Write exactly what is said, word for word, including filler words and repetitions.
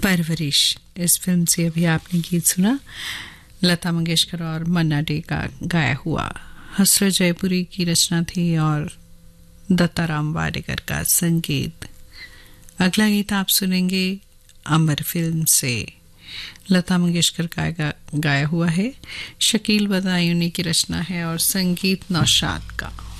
परवरिश इस फिल्म से अभी आपने गीत सुना, लता मंगेशकर और मन्ना डे का गाया हुआ। हसरत जयपुरी की रचना थी और दत्ताराम वाडेकर का संगीत। अगला गीत आप सुनेंगे अमर फिल्म से, लता मंगेशकर का गा, गाया हुआ है। शकील बदायूनी की रचना है और संगीत नौशाद का।